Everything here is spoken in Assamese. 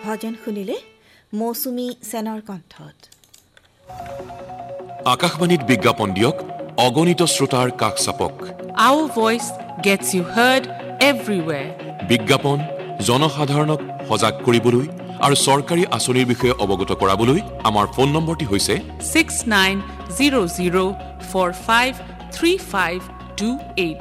ভজন শুনিলে মৌচুমী সেনৰ কণ্ঠত। আকাশবাণীত বিজ্ঞাপন দিয়ক, অগণিত শ্ৰোতাৰ কাষ চাপক। Our voice gets you heard everywhere. বিজ্ঞাপন জনসাধাৰণক সজাগ কৰিবলৈ আৰু চৰকাৰী আঁচনিৰ বিষয়ে অৱগত কৰাবলৈ আমাৰ ফোন নম্বৰটি হৈছে 6900453528।